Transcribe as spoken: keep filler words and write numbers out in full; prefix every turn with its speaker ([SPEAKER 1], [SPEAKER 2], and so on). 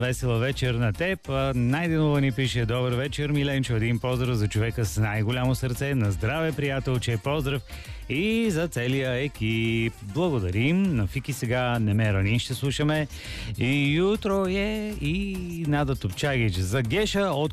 [SPEAKER 1] Весела вечер на теб. Найденова ни пише: добър вечер, Миленчо. Един поздрав за човека с най-голямо сърце. На здраве, приятелче. Поздрав и за целия екип. Благодарим. На Фики сега Немеранин ще слушаме. И утро е и Нада Топчагич. За Геша от